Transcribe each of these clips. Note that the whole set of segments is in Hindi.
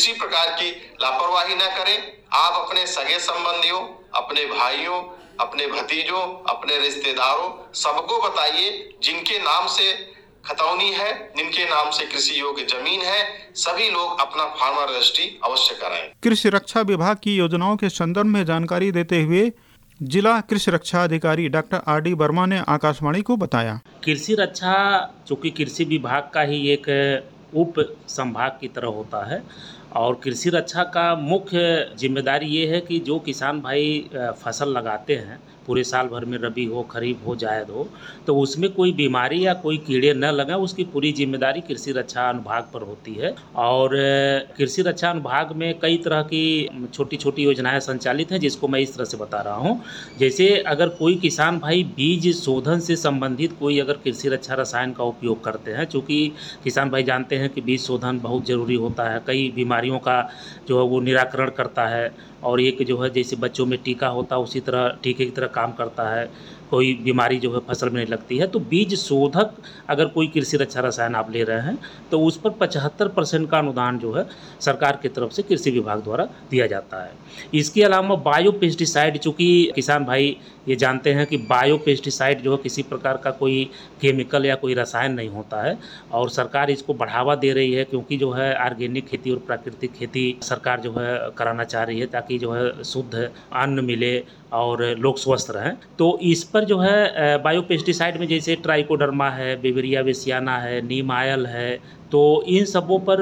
किसी प्रकार की लापरवाही न करें। आप अपने सगे संबंधियों, अपने भाइयों, अपने भतीजों, अपने रिश्तेदारों सबको बताइए जिनके नाम से खतौनी है, जिनके नाम से कृषि योग्य जमीन है, सभी लोग अपना फार्मर रजिस्ट्री अवश्य कराएं। कृषि रक्षा विभाग की योजनाओं के संदर्भ में जानकारी देते हुए जिला कृषि रक्षा अधिकारी डॉक्टर आर.डी. वर्मा ने आकाशवाणी को बताया, कृषि रक्षा चूँकि कृषि विभाग का ही एक उप संभाग की तरह होता है और कृषि रक्षा का मुख्य जिम्मेदारी ये है कि जो किसान भाई फसल लगाते हैं पूरे साल भर में, रबी हो, खरीफ हो, जायद हो, तो उसमें कोई बीमारी या कोई कीड़े न लगें, उसकी पूरी जिम्मेदारी कृषि रक्षा अनुभाग पर होती है। और कृषि रक्षा अनुभाग में कई तरह की छोटी छोटी योजनाएं संचालित हैं, जिसको मैं इस तरह से बता रहा हूं। जैसे अगर कोई किसान भाई बीज शोधन से संबंधित कोई अगर कृषि रक्षा रसायन का उपयोग करते हैं, चूँकि किसान भाई जानते हैं कि बीज शोधन बहुत ज़रूरी होता है, कई बीमारियों का जो है वो निराकरण करता है, और एक जो है जैसे बच्चों में टीका होता है उसी तरह टीके की तरह काम करता है, कोई बीमारी जो है फसल में नहीं लगती है। तो बीज शोधक अगर कोई कृषि रक्षा रसायन आप ले रहे हैं तो उस पर 75% का अनुदान जो है सरकार की तरफ से कृषि विभाग द्वारा दिया जाता है। इसके अलावा बायो पेस्टिसाइड, चूँकि किसान भाई ये जानते हैं कि बायो पेस्टिसाइड जो है किसी प्रकार का कोई केमिकल या कोई रसायन नहीं होता है, और सरकार इसको बढ़ावा दे रही है, क्योंकि जो है ऑर्गेनिक खेती और प्राकृतिक खेती सरकार जो है कराना चाह रही है, ताकि जो है शुद्ध अन्न मिले और लोग स्वस्थ रहें। तो इस पर जो है बायो पेस्टिसाइड में जैसे ट्राइकोडर्मा है, बेविरिया बेसियाना है, नीम ऑयल है, तो इन सबों पर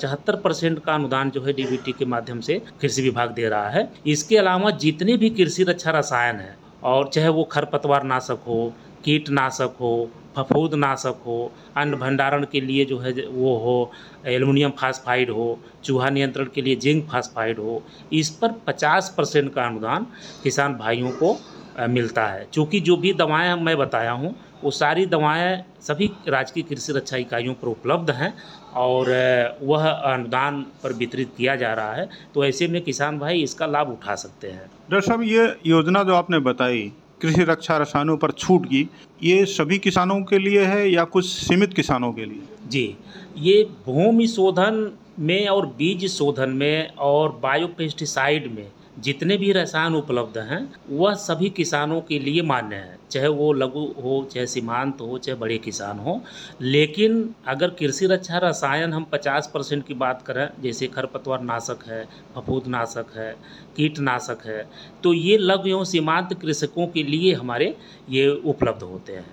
75% का अनुदान जो है डीबीटी के माध्यम से कृषि विभाग दे रहा है। इसके अलावा जितने भी कृषि रक्षा रसायन हैं, और चाहे वो खरपतवार नाशक हो, कीटनाशक हो, फफूंद नाशक हो, अन्न भंडारण के लिए जो है वो हो, एल्युमिनियम फास्फाइड हो, चूहा नियंत्रण के लिए जिंक फास्फाइड हो, इस पर 50% का अनुदान किसान भाइयों को मिलता है। चूँकि जो भी दवाएं मैं बताया हूँ वो सारी दवाएं सभी राजकीय कृषि रक्षा इकाइयों पर उपलब्ध हैं और वह अनुदान पर वितरित किया जा रहा है, तो ऐसे में किसान भाई इसका लाभ उठा सकते हैं। डॉक्टर साहब, ये योजना जो आपने बताई कृषि रक्षा रसायनों पर छूट की, ये सभी किसानों के लिए है या कुछ सीमित किसानों के लिए? जी, ये भूमि शोधन में और बीज शोधन में और बायो पेस्टिसाइड में जितने भी रसायन उपलब्ध हैं वह सभी किसानों के लिए मान्य है, चाहे वो लघु हो, चाहे सीमांत हो, चाहे बड़े किसान हो। लेकिन अगर कृषि रक्षा रसायन हम 50% की बात करें, जैसे खरपतवार नाशक है, फफूंद नाशक है, कीटनाशक है, तो ये लघु एवं सीमांत कृषकों के लिए हमारे ये उपलब्ध होते हैं।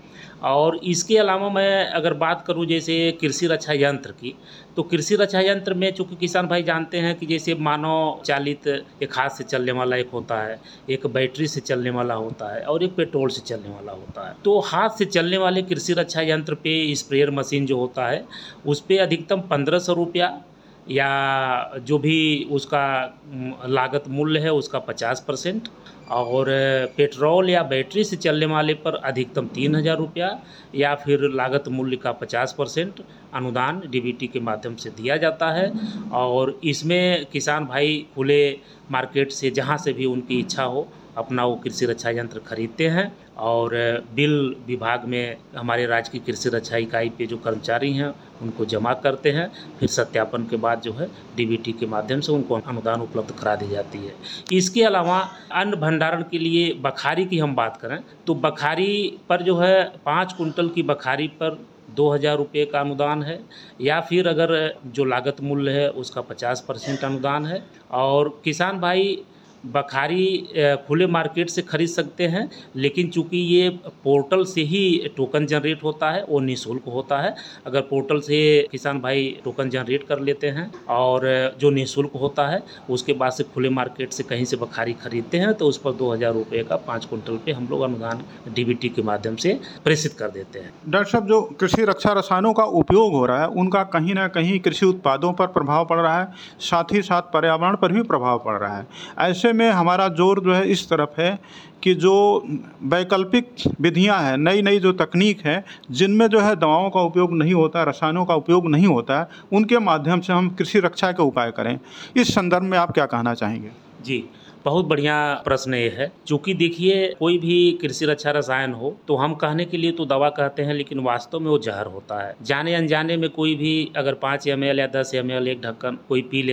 और इसके अलावा मैं अगर बात करूं जैसे कृषि रक्षा यंत्र की, तो कृषि रक्षा यंत्र में चूँकि किसान भाई जानते हैं कि जैसे मानव चालित एक हाथ से चलने वाला एक होता है, एक बैटरी से चलने वाला होता है और एक पेट्रोल से चलने वाला होता है। तो हाथ से चलने वाले कृषि रक्षा यंत्र पे स्प्रेयर मशीन जो होता है उस पर अधिकतम 1500 रुपया या जो भी उसका लागत मूल्य है उसका 50%, और पेट्रोल या बैटरी से चलने वाले पर अधिकतम 3000 रुपया या फिर लागत मूल्य का 50% अनुदान डीबीटी के माध्यम से दिया जाता है। और इसमें किसान भाई खुले मार्केट से जहां से भी उनकी इच्छा हो अपना वो कृषि रक्षा यंत्र खरीदते हैं, और बिल विभाग में हमारे राज्य की कृषि रक्षा इकाई पे जो कर्मचारी हैं उनको जमा करते हैं, फिर सत्यापन के बाद जो है डीबीटी के माध्यम से उनको अनुदान उपलब्ध करा दी जाती है। इसके अलावा अन्न भंडारण के लिए बखारी की हम बात करें तो बखारी पर जो है 5 कुंटल की बखारी पर 2000 रुपये का अनुदान है, या फिर अगर जो लागत मूल्य है उसका 50% अनुदान है। और किसान भाई बखारी खुले मार्केट से खरीद सकते हैं, लेकिन चूंकि ये पोर्टल से ही टोकन जनरेट होता है, वो निःशुल्क होता है। अगर पोर्टल से किसान भाई टोकन जनरेट कर लेते हैं और जो निःशुल्क होता है उसके बाद से खुले मार्केट से कहीं से बखारी खरीदते हैं तो उस पर 2000 रुपये का 5 कुंटल पे हम लोग अनुदान डीबीटी के माध्यम से प्रेषित कर देते हैं। डॉक्टर साहब, जो कृषि रक्षा रसायनों का उपयोग हो रहा है उनका कहीं ना कहीं कृषि उत्पादों पर प्रभाव पड़ रहा है, साथ ही साथ पर्यावरण पर भी प्रभाव पड़ रहा है। ऐसे में हमारा जोर जो है इस तरफ है कि जो वैकल्पिक विधियां हैं, नई नई जो तकनीक है जिनमें जो है दवाओं का उपयोग नहीं होता, रसायनों का उपयोग नहीं होता है, उनके माध्यम से हम कृषि रक्षा के उपाय करें। इस संदर्भ में आप क्या कहना चाहेंगे? जी, बहुत बढ़िया प्रश्न ये है। चूँकि देखिए कोई भी कृषि रक्षा रसायन हो तो हम कहने के लिए तो दवा कहते हैं, लेकिन वास्तव में वो जहर होता है। जाने अनजाने में कोई भी अगर 5 ml या 10 ml एक ढक्कन कोई पी ले